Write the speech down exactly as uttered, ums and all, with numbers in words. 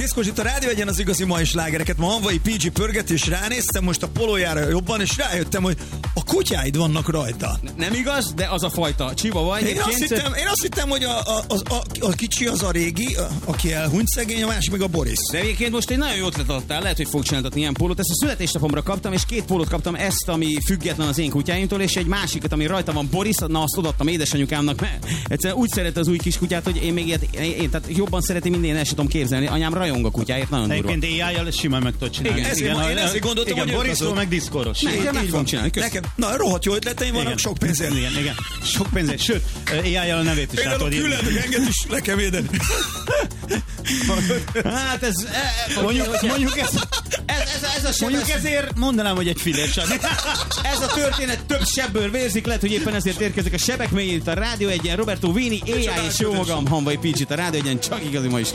Diszkos itt a rádió, egyen az igazi mai slágereket. Ma Hanvai pé gé pörget, és ránéztem most a polójára jobban, és rájöttem, hogy a kutyáid vannak rajta. Nem igaz, de az a fajta csiva vagy. Én azt, hittem, én azt hittem, hogy a, a, a, a, a kicsi az a régi, a, aki elhunyt szegény, a másik meg a Boris. De egyébként most egy nagyon jó ötlet adtál, lehet, hogy fogok csináltatni ilyen pólót. Ezt a születésnapomra kaptam, és két pólót kaptam, ezt, ami független az én kutyáimtól, és egy másikat, ami rajta van Boris, na azt odaadtam édesanyukámnak, mert egyszerűen úgy szeret az új kis kutyát, hogy én még ilyet, én, én tehát jobban szereti, mint én, el sem tudom képzelni. Anyám rajong a kutyáért, nagyon durva. Egyébként á í-jal simán meg tudod csinálni. Igen, ezért, igen, én ezért gondoltam, igen, hogy Borisról meg Discordos. Nekem meg fogom csinálni. Nekem, na, rohadt jó ötleteim vannak, sok pénzért. Igen, igen. Sok pénzért. Sőt, á í-jal a nevét is át tudod írni. Például engem is le kell védeni. Hát ez... Mondjuk, mondjuk ez... Ez, ez, ez a Mondjuk ezért mondanám, hogy egy fillér sem. Ez a történet több sebből vérzik, lehet, hogy éppen ezért érkezik a sebek mélyét a Rádió Egyen, Roberto Vini, á í és jó magam, Hanvai pé gé a Rádió Egyen, csak igazi ma is.